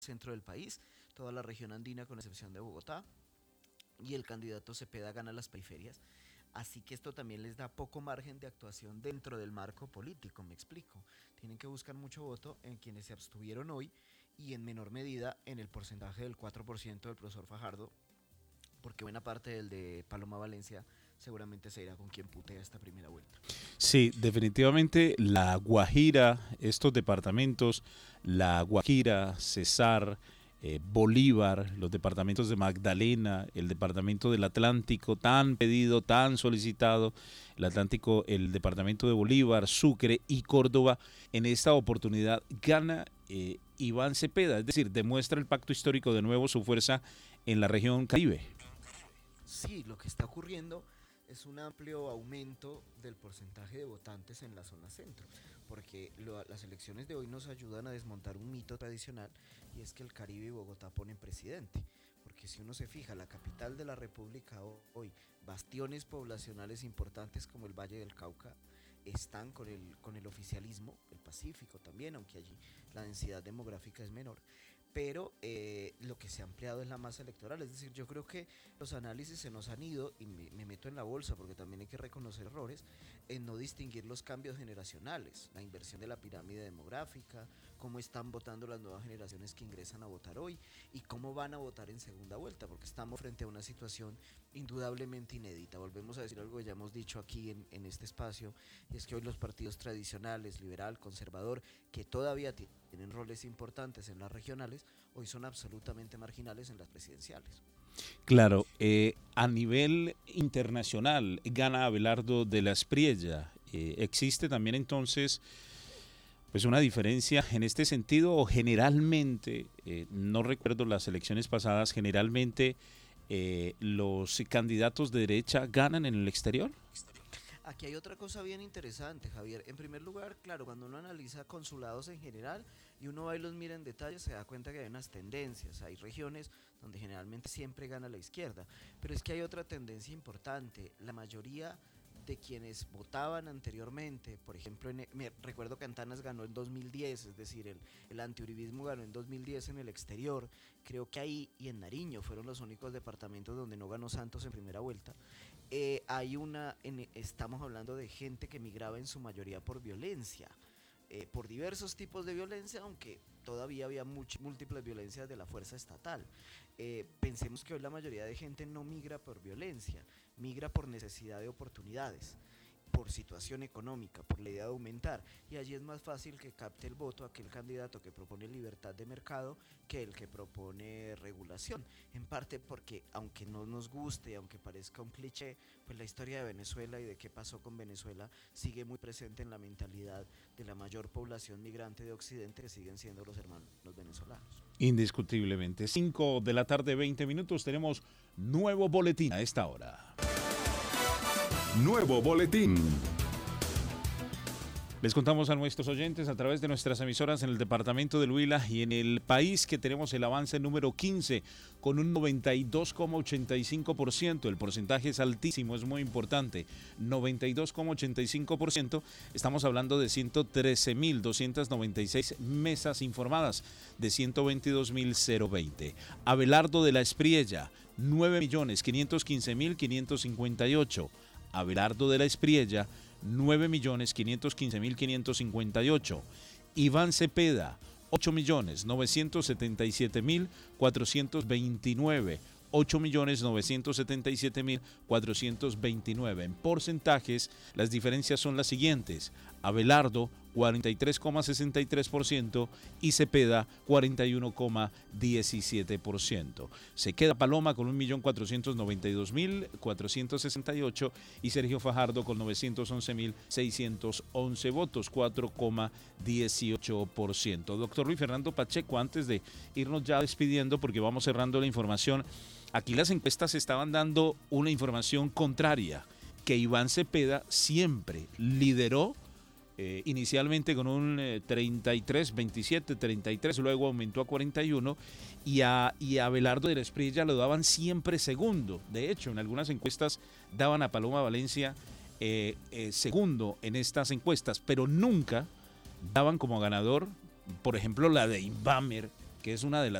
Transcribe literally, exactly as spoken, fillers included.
centro del país, toda la región andina con excepción de Bogotá, y el candidato Cepeda gana las periferias. Así que esto también les da poco margen de actuación dentro del marco político, me explico. Tienen que buscar mucho voto en quienes se abstuvieron hoy y en menor medida en el porcentaje del cuatro por ciento del profesor Fajardo, porque buena parte del de Paloma Valencia seguramente se irá con quien putea esta primera vuelta. Sí, definitivamente la Guajira, estos departamentos, la Guajira, Cesar, eh, Bolívar, los departamentos de Magdalena, el departamento del Atlántico, tan pedido, tan solicitado, el Atlántico, el departamento de Bolívar, Sucre y Córdoba, en esta oportunidad gana eh, Iván Cepeda, es decir, demuestra el pacto histórico de nuevo su fuerza en la región Caribe. Sí, lo que está ocurriendo es un amplio aumento del porcentaje de votantes en la zona centro, porque lo, las elecciones de hoy nos ayudan a desmontar un mito tradicional, y es que el Caribe y Bogotá ponen presidente, porque si uno se fija, la capital de la República hoy, bastiones poblacionales importantes como el Valle del Cauca, están con el, con el oficialismo, el Pacífico también, aunque allí la densidad demográfica es menor, pero eh, lo que se ha ampliado es la masa electoral. Es decir, yo creo que los análisis se nos han ido, y me, me meto en la bolsa porque también hay que reconocer errores, en no distinguir los cambios generacionales, la inversión de la pirámide demográfica, cómo están votando las nuevas generaciones que ingresan a votar hoy y cómo van a votar en segunda vuelta, porque estamos frente a una situación indudablemente inédita. Volvemos a decir algo que ya hemos dicho aquí en, en este espacio, y es que hoy los partidos tradicionales, liberal, conservador, que todavía tienen roles importantes en las regionales, hoy son absolutamente marginales en las presidenciales. Claro, eh, a nivel internacional gana Abelardo de la Espriella. Eh, ¿Existe también entonces pues una diferencia en este sentido o generalmente, eh, no recuerdo las elecciones pasadas, generalmente eh, los candidatos de derecha ganan en el exterior? Aquí hay otra cosa bien interesante, Javier. En primer lugar, claro, cuando uno analiza consulados en general y uno va y los mira en detalle, se da cuenta que hay unas tendencias. Hay regiones donde generalmente siempre gana la izquierda, pero es que hay otra tendencia importante. La mayoría de quienes votaban anteriormente, por ejemplo, en, me recuerdo que Antanas ganó en dos mil diez, es decir, el, el antiuribismo ganó en dos mil diez en el exterior, creo que ahí y en Nariño fueron los únicos departamentos donde no ganó Santos en primera vuelta. Eh, hay una, en, estamos hablando de gente que migraba en su mayoría por violencia, eh, por diversos tipos de violencia, aunque todavía había much, múltiples violencias de la fuerza estatal. Eh, pensemos que hoy la mayoría de gente no migra por violencia, migra por necesidad de oportunidades, por situación económica, por la idea de aumentar, y allí es más fácil que capte el voto aquel candidato que propone libertad de mercado que el que propone regulación, en parte porque aunque no nos guste, aunque parezca un cliché, pues la historia de Venezuela y de qué pasó con Venezuela sigue muy presente en la mentalidad de la mayor población migrante de Occidente, que siguen siendo los hermanos venezolanos. Indiscutiblemente. cinco de la tarde, veinte minutos, tenemos nuevo boletín a esta hora. Nuevo boletín. Les contamos a nuestros oyentes a través de nuestras emisoras en el departamento del Huila y en el país que tenemos el avance número quince con un noventa y dos coma ochenta y cinco por ciento. El porcentaje es altísimo, es muy importante. noventa y dos coma ochenta y cinco por ciento. Estamos hablando de ciento trece mil doscientas noventa y seis mesas informadas de ciento veintidós mil veinte. Abelardo de la Espriella, nueve millones quinientos quince mil quinientos cincuenta y ocho. Abelardo de la Espriella, nueve millones quinientos quince mil quinientos cincuenta y ocho. Iván Cepeda, ocho millones novecientos setenta y siete mil cuatrocientos veintinueve. ocho millones novecientos setenta y siete mil cuatrocientos veintinueve. En porcentajes, las diferencias son las siguientes. Abelardo, cuarenta y tres coma sesenta y tres por ciento y Cepeda, cuarenta y uno coma diecisiete por ciento. Se queda Paloma con un millón cuatrocientos noventa y dos mil cuatrocientos sesenta y ocho y Sergio Fajardo con novecientos once mil seiscientos once votos, cuatro coma dieciocho por ciento. Doctor Luis Fernando Pacheco, antes de irnos ya despidiendo porque vamos cerrando la información, aquí las encuestas estaban dando una información contraria, que Iván Cepeda siempre lideró eh, inicialmente con un eh, treinta y tres, veintisiete, treinta y tres, luego aumentó a cuarenta y uno y a, y a Abelardo de la Espriella lo daban siempre segundo. De hecho, en algunas encuestas daban a Paloma Valencia eh, eh, segundo en estas encuestas, pero nunca daban como ganador, por ejemplo, la de Inbamer, que es una de las